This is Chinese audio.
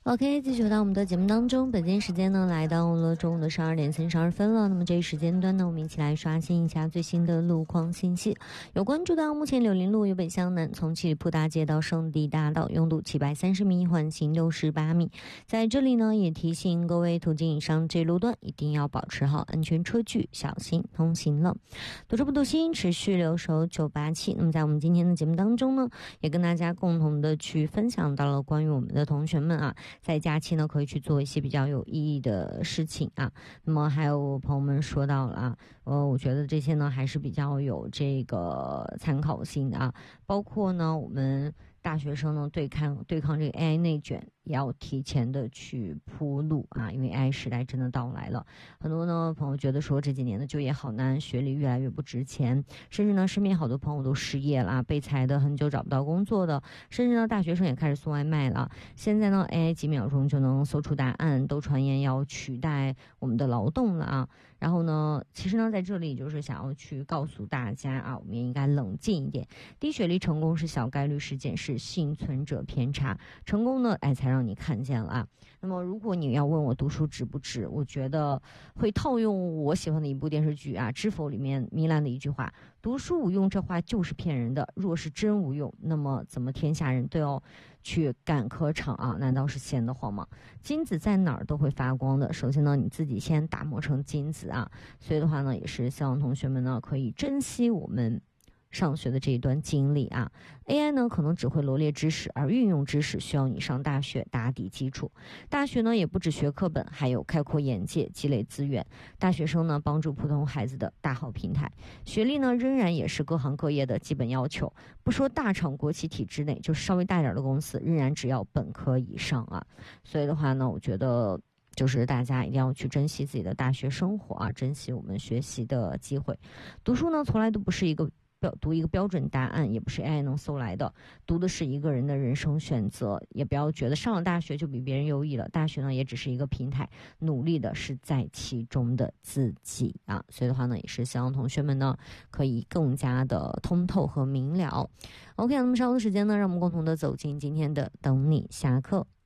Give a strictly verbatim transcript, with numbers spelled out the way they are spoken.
OK， 继续回到我们的节目当中。本间时间呢，来到了中午的十二点三十二分了。那么这一时间段呢，我们一起来刷新一下最新的路况信息。有关注到目前柳林路由北向南，从七里铺大街到圣地大道，拥堵七百三十米，缓行六十八米。在这里呢，也提醒各位途经以上这路段，一定要保持好安全车距，小心通行了。堵车不堵心，持续留守九八七。那么在我们今天的节目当中呢，也跟大家共同的去分享到了关于我们的同学们啊。在假期呢，可以去做一些比较有意义的事情啊。那么还有朋友们说到了啊，呃，我觉得这些呢还是比较有这个参考性的啊。包括呢，我们大学生呢对抗对抗这个 A I 内卷，也要提前的去铺路啊，因为 A I 时代真的到来了。很多呢朋友觉得说这几年的就业好难，学历越来越不值钱，甚至呢身边好多朋友都失业了，被裁的很久找不到工作的，甚至呢大学生也开始送外卖了。现在呢 A I 几秒钟就能搜出答案，都传言要取代我们的劳动了啊。然后呢，其实呢在这里就是想要去告诉大家啊，我们也应该冷静一点。低学历成功是小概率事件，是幸存者偏差，成功呢哎才让你看见了啊。那么如果你要问我读书值不值，我觉得会套用我喜欢的一部电视剧啊《知否》里面糜烂的一句话，读书无用这话就是骗人的，若是真无用，那么怎么天下人都要去赶科场啊？难道是闲得慌吗？金子在哪儿都会发光的，首先呢你自己先打磨成金子啊。所以的话呢，也是希望同学们呢可以珍惜我们上学的这一段经历啊。 A I 呢可能只会罗列知识，而运用知识需要你上大学打底基础。大学呢也不只学课本，还有开阔眼界，积累资源。大学生呢帮助普通孩子的大好平台。学历呢仍然也是各行各业的基本要求，不说大厂国企体制内，就是稍微大点的公司仍然只要本科以上啊。所以的话呢，我觉得就是大家一定要去珍惜自己的大学生活啊，珍惜我们学习的机会。读书呢从来都不是一个标读一个标准答案，也不是 A I 能搜来的，读的是一个人的人生选择。也不要觉得上了大学就比别人优异了，大学呢也只是一个平台，努力的是在其中的自己啊。所以的话呢，也是希望同学们呢可以更加的通透和明了。 OK， 那么稍后的时间呢，让我们共同的走进今天的等你下课。